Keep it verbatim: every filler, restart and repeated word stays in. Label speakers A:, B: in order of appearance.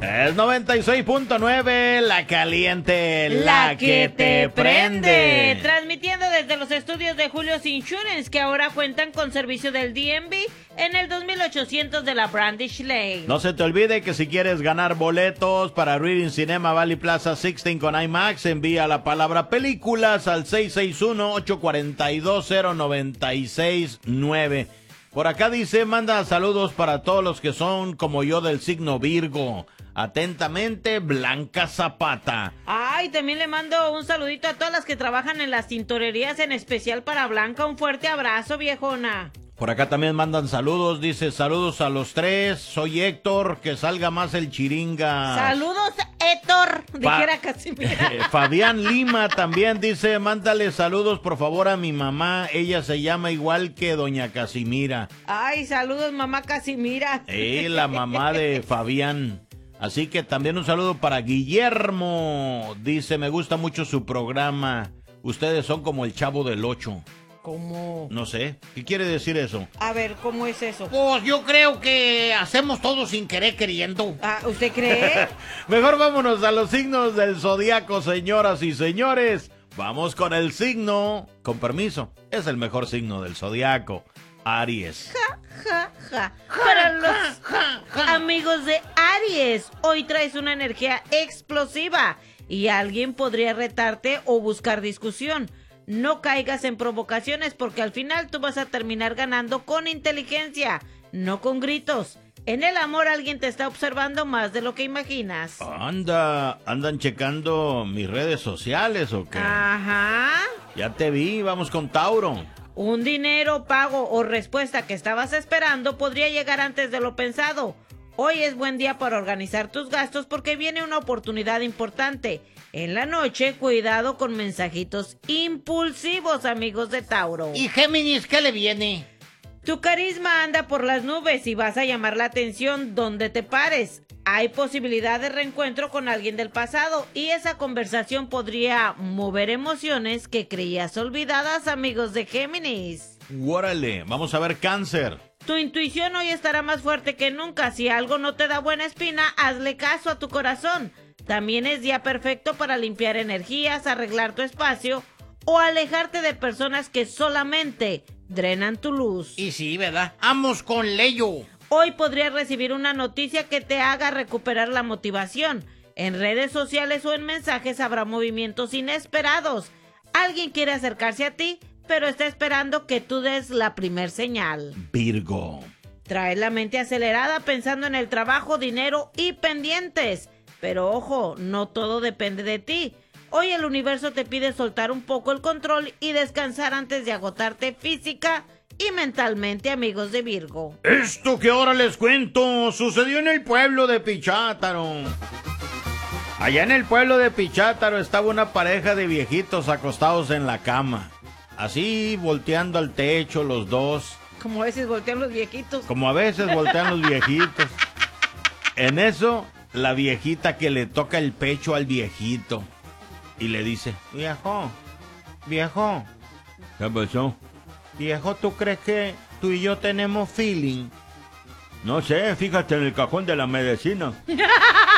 A: Es noventa y seis punto nueve, la caliente,
B: la,
A: la
B: que,
A: que
B: te prende.
A: prende.
B: Transmitiendo desde los estudios de Julio's Insurance, que ahora cuentan con servicio del D M V en el dos mil ochocientos de la Brandish Lane.
A: No se te olvide que si quieres ganar boletos para Reading Cinema Valley Plaza dieciséis con IMAX, envía la palabra películas al seis seis uno, ocho cuatro dos, cero nueve seis nueve. Por acá dice, manda saludos para todos los que son como yo del signo Virgo. Atentamente, Blanca Zapata.
B: Ay, también le mando un saludito a todas las que trabajan en las tintorerías, en especial para Blanca. Un fuerte abrazo, viejona.
A: Por acá también mandan saludos, dice, saludos a los tres, soy Héctor, que salga más el chiringa.
B: Saludos, Héctor, dijera
A: Fa
B: Casimira.
A: Fabián Lima también dice, mándale saludos por favor a mi mamá, ella se llama igual que doña Casimira.
B: Ay, saludos, mamá Casimira.
A: Eh, la mamá de Fabián. Así que también un saludo para Guillermo, dice, me gusta mucho su programa, ustedes son como el Chavo del Ocho.
B: ¿Cómo?
A: No sé, ¿qué quiere decir eso?
B: A ver, ¿cómo es eso?
C: Pues yo creo que hacemos todo sin querer queriendo.
B: Ah, ¿usted cree?
A: Mejor vámonos a los signos del zodiaco, señoras y señores. Vamos con el signo, con permiso, es el mejor signo del zodiaco, Aries.
B: Ja, ja, ja. Para los
C: Ja, ja.
B: amigos de Aries, hoy traes una energía explosiva y alguien podría retarte o buscar discusión. No caigas en provocaciones porque al final tú vas a terminar ganando con inteligencia, no con gritos. En el amor alguien te está observando más de lo que imaginas.
A: Anda, andan checando mis redes sociales o qué.
B: Ajá.
A: Ya te vi, vamos con Tauro.
B: Un dinero, pago o respuesta que estabas esperando podría llegar antes de lo pensado. Hoy es buen día para organizar tus gastos porque viene una oportunidad importante. En la noche, cuidado con mensajitos impulsivos, amigos de Tauro.
C: ¿Y Géminis qué le viene?
B: Tu carisma anda por las nubes y vas a llamar la atención donde te pares. Hay posibilidad de reencuentro con alguien del pasado y esa conversación podría mover emociones que creías olvidadas, amigos de Géminis.
A: Órale, vamos a ver Cáncer.
B: Tu intuición hoy estará más fuerte que nunca. Si algo no te da buena espina, hazle caso a tu corazón. También es día perfecto para limpiar energías, arreglar tu espacio o alejarte de personas que solamente drenan tu luz.
C: Y sí, ¿verdad? Vamos con Leyo.
B: Hoy podrías recibir una noticia que te haga recuperar la motivación. En redes sociales o en mensajes habrá movimientos inesperados. Alguien quiere acercarse a ti, pero está esperando que tú des la primer señal.
A: Virgo.
B: Traes la mente acelerada pensando en el trabajo, dinero y pendientes. Pero ojo, no todo depende de ti. Hoy el universo te pide soltar un poco el control y descansar antes de agotarte física y mentalmente, amigos de Virgo.
A: Esto que ahora les cuento sucedió en el pueblo de Pichátaro. Allá en el pueblo de Pichátaro estaba una pareja de viejitos acostados en la cama. Así volteando al techo los dos.
B: Como a veces voltean los viejitos.
A: Como a veces voltean los viejitos. En eso, la viejita que le toca el pecho al viejito. Y le dice, viejo, viejo. ¿Qué pasó? Viejo, ¿tú crees que tú y yo tenemos feeling? No sé, fíjate en el cajón de la medicina.